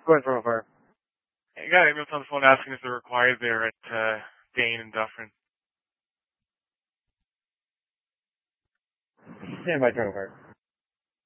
Go ahead, Profile. I got emails on the phone asking if they're required there at Dane and Dufferin. Stand by, Profile.